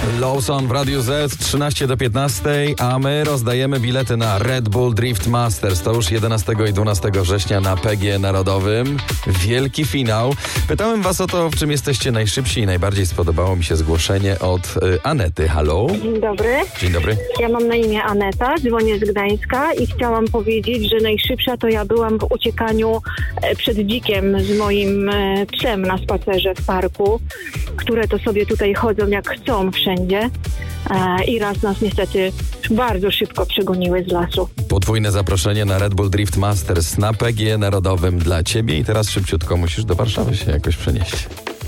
Lawson w Radiu Z, 13 do 15, a my rozdajemy bilety na Red Bull Drift Masters. To już 11 i 12 września na PGE Narodowym. Wielki finał. Pytałem was o to, w czym jesteście najszybsi i najbardziej spodobało mi się zgłoszenie od Anety. Halo? Dzień dobry. Dzień dobry. Ja mam na imię Aneta, dzwonię z Gdańska i chciałam powiedzieć, że najszybsza to ja byłam w uciekaniu przed dzikiem z moim psem na spacerze w parku, które to sobie tutaj chodzą jak chcą wszędzie i raz nas niestety bardzo szybko przegoniły z lasu. Podwójne zaproszenie na Red Bull Drift Masters na PGE Narodowym dla ciebie i teraz szybciutko musisz do Warszawy się jakoś przenieść.